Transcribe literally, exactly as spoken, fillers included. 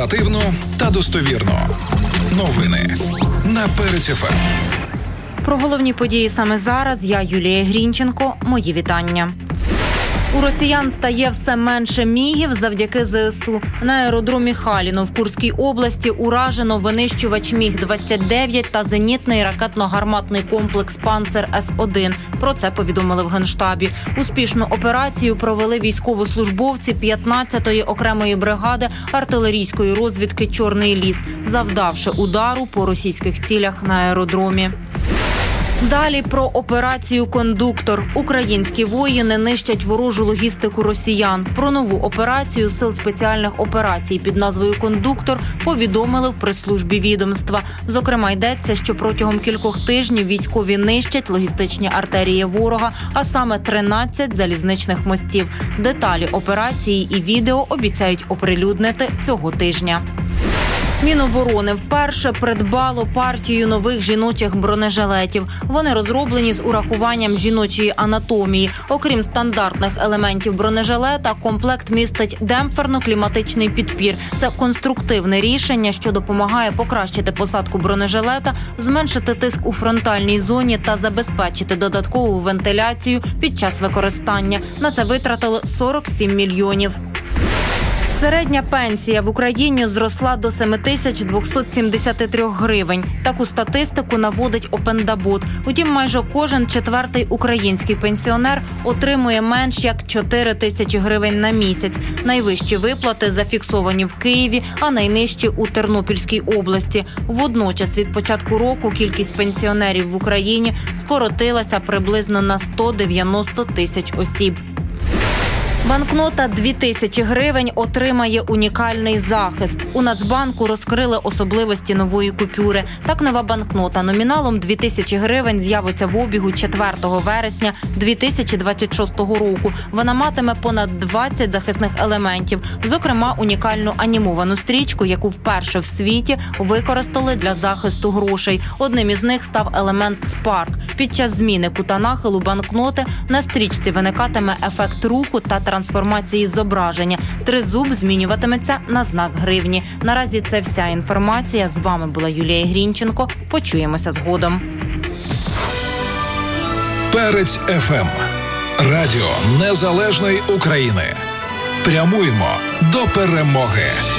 Оперативно та достовірно. Новини на Перець еф ем. Про головні події саме зараз я, Юлія Грінченко. Мої вітання. У росіян стає все менше мігів завдяки зе ес у. На аеродромі Халіно в Курській області уражено винищувач міг двадцять дев'ять та зенітний ракетно-гарматний комплекс «Панцер С один». Про це повідомили в Генштабі. Успішну операцію провели військовослужбовці п'ятнадцятої окремої бригади артилерійської розвідки «Чорний ліс», завдавши удару по російських цілях на аеродромі. Далі про операцію «Кондуктор». Українські воїни нищать ворожу логістику росіян. Про нову операцію Сил спеціальних операцій під назвою «Кондуктор» повідомили в прес-службі відомства. Зокрема, йдеться, що протягом кількох тижнів військові нищать логістичні артерії ворога, а саме тринадцять залізничних мостів. Деталі операції і відео обіцяють оприлюднити цього тижня. Міноборони вперше придбало партію нових жіночих бронежилетів. Вони розроблені з урахуванням жіночої анатомії. Окрім стандартних елементів бронежилета, комплект містить демпферно-кліматичний підпір. Це конструктивне рішення, що допомагає покращити посадку бронежилета, зменшити тиск у фронтальній зоні та забезпечити додаткову вентиляцію під час використання. На це витратили сорок сім мільйонів. Середня пенсія в Україні зросла до сім тисяч двісті сімдесят три гривень. Таку статистику наводить Опендабуд. Утім, майже кожен четвертий український пенсіонер отримує менш як чотири тисячі гривень на місяць. Найвищі виплати зафіксовані в Києві, а найнижчі у Тернопільській області. Водночас від початку року кількість пенсіонерів в Україні скоротилася приблизно на сто дев'яносто тисяч осіб. Банкнота дві тисячі гривень отримає унікальний захист. У Нацбанку розкрили особливості нової купюри. Так, нова банкнота номіналом дві тисячі гривень з'явиться в обігу четвертого вересня дві тисячі двадцять шостого року. Вона матиме понад двадцять захисних елементів, зокрема унікальну анімовану стрічку, яку вперше в світі використали для захисту грошей. Одним із них став елемент Spark. Під час зміни кута нахилу банкноти на стрічці виникатиме ефект руху та трансформації зображення. Тризуб змінюватиметься на знак гривні. Наразі це вся інформація. З вами була Юлія Грінченко. Почуємося згодом. Перець еф ем. Радіо Незалежної України. Прямуємо до перемоги.